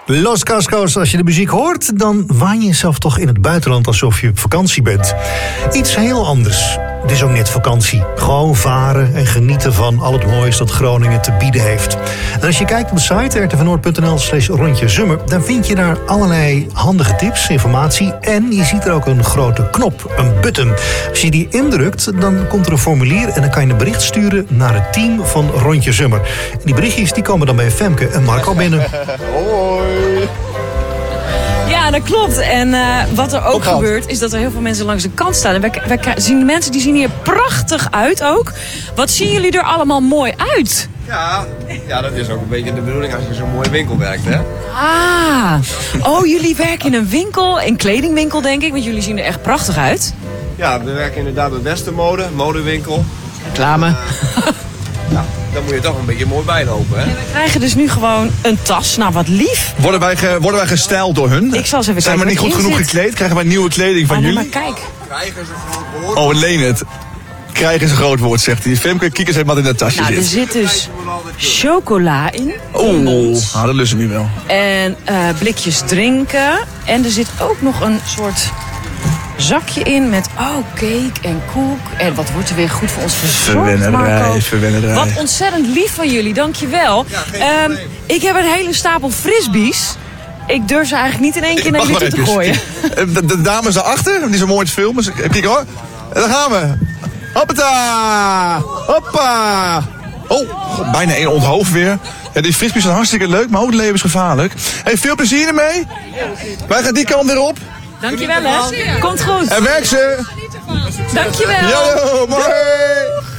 Los Cascos, als je de muziek hoort, dan waan je jezelf toch in het buitenland alsof je op vakantie bent. Iets heel anders. Het is ook net vakantie. Gewoon varen en genieten van al het moois dat Groningen te bieden heeft. En als je kijkt op de site rtvnoord.nl/rondjezummer, dan vind je daar allerlei handige tips, informatie. En je ziet er ook een grote knop, een button. Als je die indrukt, dan komt er een formulier en dan kan je een bericht sturen naar het team van Rondje Zummer. En die berichtjes die komen dan bij Femke en Marco binnen. Hoi. Ja, dat klopt. En wat er ook gebeurt, is dat er heel veel mensen langs de kant staan. En wij zien de mensen, die zien hier prachtig uit ook. Wat zien jullie er allemaal mooi uit? Ja, dat is ook een beetje de bedoeling als je zo'n mooie winkel werkt, hè? Jullie werken in een winkel, een kledingwinkel denk ik, want jullie zien er echt prachtig uit. Ja, we werken inderdaad met Westermode, modewinkel. Reclame. Dan moet je toch een beetje mooi bijlopen, hè? En we krijgen dus nu gewoon een tas. Nou, wat lief. Worden wij gestyled door hun? Ik zal eens even Zijn we niet goed genoeg gekleed? Krijgen wij nieuwe kleding van jullie? Maar kijk. Krijgen ze een groot woord. Oh, leen het. Krijgen is een groot woord, zegt hij. Femke, kijk eens even wat in dat tasje Nou, er zit. zit dus chocola in. Dat lusten nu wel. En blikjes drinken. En er zit ook nog een soort zakje in met cake en koek. En wat wordt er weer goed voor ons verzorgd, Marco. Verwennerij. Wat ontzettend lief van jullie, dankjewel. Ik heb een hele stapel frisbees. Ik durf ze eigenlijk niet in één keer naar jullie toe te gooien. De dames daarachter, die zo mooi te filmen. Kijk hoor. En daar gaan we. Hoppata! Hoppa! Oh, bijna één onthoofd weer. Ja, die frisbees zijn hartstikke leuk, maar ook het leven is gevaarlijk. Hey, veel plezier ermee. Wij gaan die kant weer op. Dankjewel, hè. Komt goed. En werk ze. Dankjewel. Yo, mooi.